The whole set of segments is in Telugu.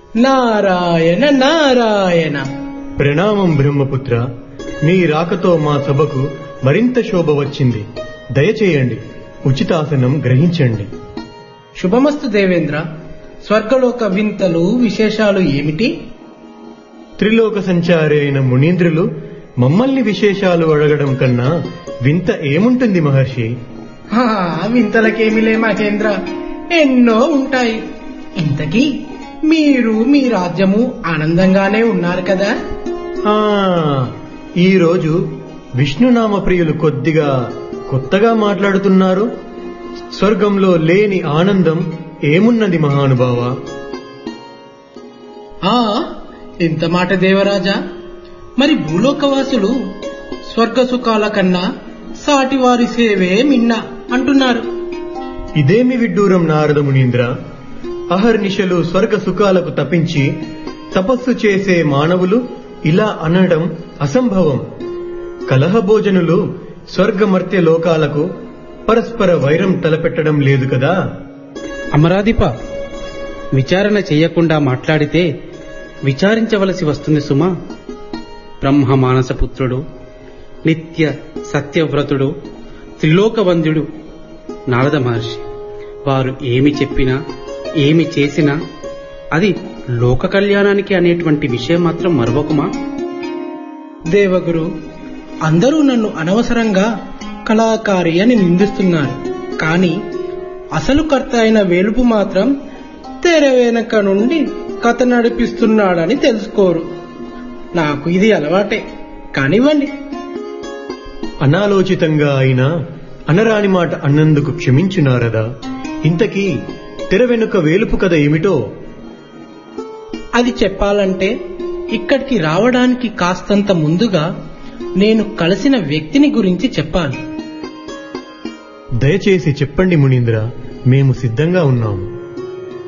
నారాయణ నారాయణ. ప్రణామం బ్రహ్మపుత్ర. మీ రాకతో మా సభకు మరింత శోభ వచ్చింది. దయచేయండి, ఉచితాసనం గ్రహించండి. శుభమస్తు దేవేంద్ర. స్వర్గలోక వింతలు విశేషాలు ఏమిటి? త్రిలోక సంచారి అయిన మునీంద్రులు మమ్మల్ని విశేషాలు అడగడం కన్నా వింత ఏముంటుంది మహర్షి? వింతలకేమిలే మహేంద్ర, ఎన్నో ఉంటాయి. ఇంతకీ మీరు మీ రాజ్యము ఆనందంగానే ఉన్నారు కదా? ఈరోజు విష్ణునామ ప్రియులు కొద్దిగా కొత్తగా మాట్లాడుతున్నారు. స్వర్గంలో లేని ఆనందం ఏమున్నది మహానుభావ? ఇంత మాట దేవరాజా. మరి భూలోకవాసులు స్వర్గ సుఖాల కన్నా సాటివారి సేవే మిన్న అంటున్నారు. ఇదేమి విడ్డూరం నారద మునీంద్ర. అహర్నిశలు స్వర్గ సుఖాలకు తపించి తపస్సు చేసే మానవులు ఇలా అనడం అసంభవం. కలహభోజనులు స్వర్గమర్త్య లోకాలకు పరస్పర వైరం తలపెట్టడం లేదు కదా? అమరాధిప, విచారణ చెయ్యకుండా మాట్లాడితే విచారించవలసి వస్తుంది సుమా. బ్రహ్మ మానసపుత్రుడు, నిత్య సత్యవ్రతుడు, త్రిలోకవంద్యుడు నారద మహర్షి. వారు ఏమి చెప్పినా ఏమి చేసినా అది లోక కళ్యాణానికి అనేటువంటి విషయం మాత్రం మరవకుమా. దేవగురు, అందరూ నన్ను అనవసరంగా కళాకారి అని నిందిస్తున్నారు. కానీ అసలు కర్త అయిన వేలుపు మాత్రం తెర వెనక నుండి కథ నడిపిస్తున్నాడని తెలుసుకోరు. నాకు ఇది అలవాటే. కానివ్వండి. అనాలోచితంగా అయినా అనరాని మాట అన్నందుకు క్షమించు నారదా. ఇంతకీ తెర వెనుక వేలుపు కథ ఏమిటో? అది చెప్పాలంటే ఇక్కడికి రావడానికి కాస్తంత ముందుగా నేను కలిసిన వ్యక్తిని గురించి చెప్పాలి. దయచేసి చెప్పండి మునీంద్ర, మేము సిద్ధంగా ఉన్నాము.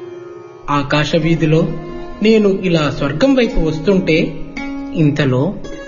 ఆకాశ వీధిలో నేను ఇలా స్వర్గం వైపు వస్తుంటే ఇంతలో